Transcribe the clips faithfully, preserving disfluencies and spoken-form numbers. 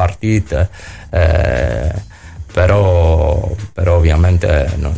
partite, eh, però, però ovviamente non,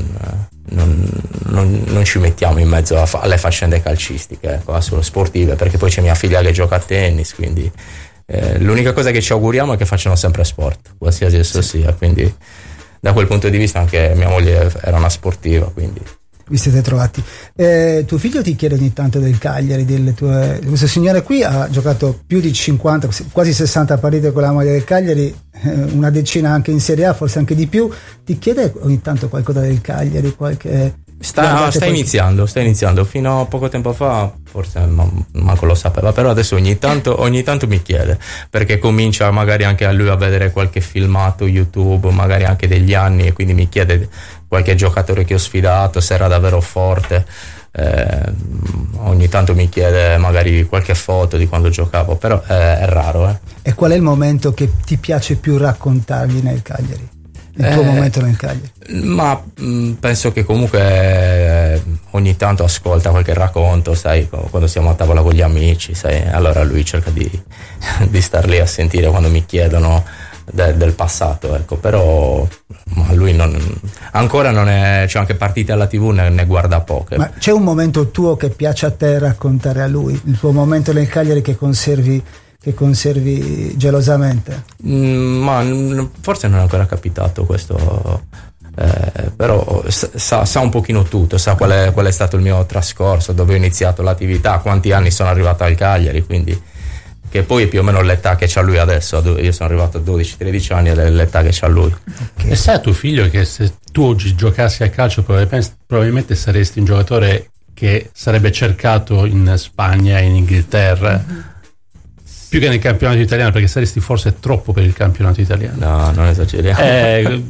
non, non, non ci mettiamo in mezzo a fa- alle faccende calcistiche, ecco, solo sportive, perché poi c'è mia figlia che gioca a tennis, quindi eh, l'unica cosa che ci auguriamo è che facciano sempre sport, qualsiasi esso sì. sia, quindi da quel punto di vista anche mia moglie era una sportiva, quindi vi siete trovati. Eh, tuo figlio ti chiede ogni tanto del Cagliari, delle tue... questo signore qui ha giocato più di cinquanta, quasi sessanta partite con la maglia del Cagliari, eh, una decina anche in Serie A, forse anche di più. Ti chiede ogni tanto qualcosa del Cagliari, qualche... Sta, no, sta qualche... iniziando, sta iniziando. Fino a poco tempo fa forse man- manco lo sapeva, però adesso ogni tanto, ogni tanto mi chiede, perché comincia magari anche a lui a vedere qualche filmato YouTube, magari anche degli anni, e quindi mi chiede qualche giocatore che ho sfidato, se era davvero forte. Eh, ogni tanto mi chiede magari qualche foto di quando giocavo, però eh, è raro. Eh. E qual è il momento che ti piace più raccontargli nel Cagliari? Il tuo eh, momento nel Cagliari? Ma mh, penso che comunque eh, ogni tanto ascolta qualche racconto, sai, quando siamo a tavola con gli amici, sai, allora lui cerca di, di star lì a sentire quando mi chiedono de, del passato, ecco, però ma lui non, ancora non è, c'è anche partite alla tivù, ne, ne guarda poche. Ma c'è un momento tuo che piace a te raccontare a lui? Il tuo momento nel Cagliari che conservi che conservi gelosamente? Mm, ma forse non è ancora capitato questo, eh, però sa, sa un pochino tutto, sa qual è, qual è stato il mio trascorso, dove ho iniziato l'attività, quanti anni sono arrivato al Cagliari, quindi che poi è più o meno l'età che c'ha lui adesso. Io sono arrivato a dodici tredici anni ed è l'età che c'ha lui. Okay. E sai a tuo figlio che se tu oggi giocassi a calcio probabilmente, probabilmente saresti un giocatore che sarebbe cercato in Spagna, in Inghilterra, mm-hmm. più che nel campionato italiano, perché saresti forse troppo per il campionato italiano. No, non esageriamo. Eh,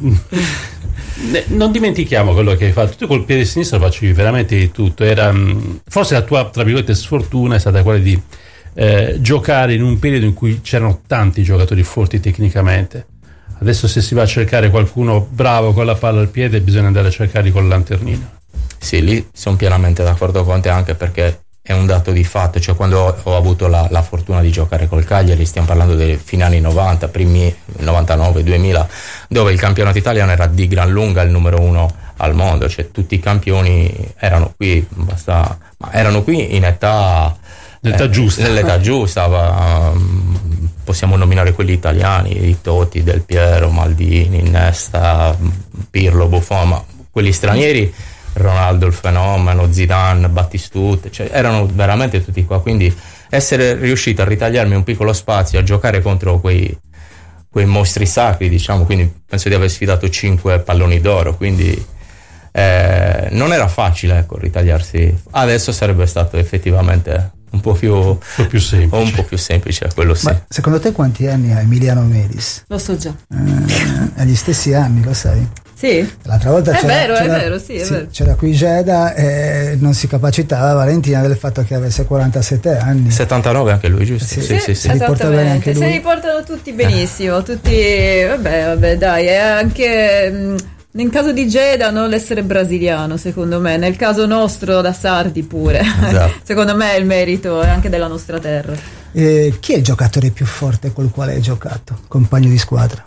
non dimentichiamo quello che hai fatto. Tu col piede sinistro facevi veramente di tutto. Era, forse la tua, tra virgolette, sfortuna è stata quella di eh, giocare in un periodo in cui c'erano tanti giocatori forti tecnicamente. Adesso se si va a cercare qualcuno bravo con la palla al piede bisogna andare a cercarli col lanternino. Sì, lì sono pienamente d'accordo con te, anche perché è un dato di fatto, cioè quando ho avuto la, la fortuna di giocare col Cagliari, stiamo parlando dei fine anni novanta, primi novantanove duemila, dove il campionato italiano era di gran lunga il numero uno al mondo, cioè tutti i campioni erano qui, basta, ma erano qui in età, L'età eh, giusta. Nell'età giusta, um, possiamo nominare quelli italiani, i Totti, Del Piero, Maldini, Nesta, Pirlo, Buffon, ma quelli stranieri, Ronaldo il fenomeno, Zidane, Battistute, cioè erano veramente tutti qua, quindi essere riuscito a ritagliarmi un piccolo spazio a giocare contro quei, quei mostri sacri, diciamo, quindi penso di aver sfidato cinque palloni d'oro, quindi eh, non era facile, ecco, ritagliarsi. Adesso sarebbe stato effettivamente un po' più, un po' più semplice, un po' più semplice, quello sì. Ma secondo te quanti anni ha Emiliano Melis? Lo so già. Eh, agli stessi anni, lo sai? Sì. L'altra volta è c'era, vero, c'era, è vero, sì, è sì, vero. c'era qui Geda e non si capacitava Valentina del fatto che avesse quarantasette anni. settantanove anche lui, giusto? Sì, sì, sì, sì, sì, si porta bene anche lui. Si riportano tutti benissimo, tutti, vabbè, vabbè, dai, è anche mh, nel caso di Geda non l'essere brasiliano, secondo me, nel caso nostro da sardi pure. Esatto. Secondo me è il merito anche della nostra terra. Eh, chi è il giocatore più forte col quale hai giocato, compagno di squadra?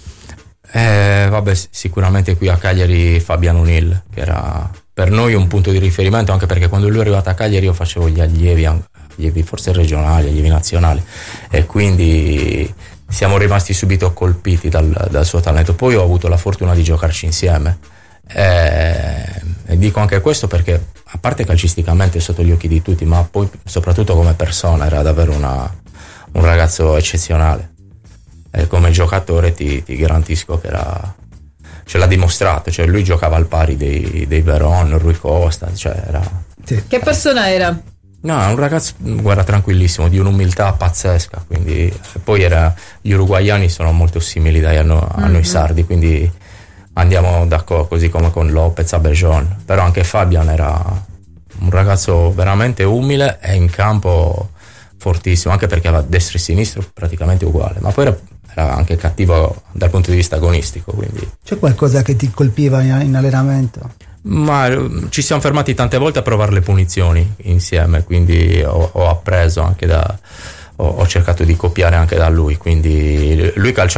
Eh, vabbè, sicuramente qui a Cagliari Fabiano Nil, che era per noi un punto di riferimento, anche perché quando lui è arrivato a Cagliari io facevo gli allievi, allievi forse regionali, allievi nazionali, e quindi siamo rimasti subito colpiti dal, dal suo talento. Poi ho avuto la fortuna di giocarci insieme, e, e dico anche questo perché, a parte calcisticamente sotto gli occhi di tutti, ma poi soprattutto come persona era davvero una, un ragazzo eccezionale. E come giocatore ti, ti garantisco che era, ce l'ha dimostrato, cioè lui giocava al pari dei, dei Veron, Rui Costa, cioè era... Sì. Che persona era? No, un ragazzo, guarda, tranquillissimo, di un'umiltà pazzesca, quindi poi era, gli uruguaiani sono molto simili dai, a, no, a mm-hmm. noi sardi, quindi andiamo d'accordo, così come con Lopez, Abejon, però anche Fabian era un ragazzo veramente umile e in campo fortissimo, anche perché aveva destro e sinistro praticamente uguale, ma poi era, era anche cattivo dal punto di vista agonistico, quindi... C'è qualcosa che ti colpiva in, in allenamento? Ma ci siamo fermati tante volte a provare le punizioni insieme, quindi ho, ho appreso anche da... Ho, ho cercato di copiare anche da lui, quindi lui calcia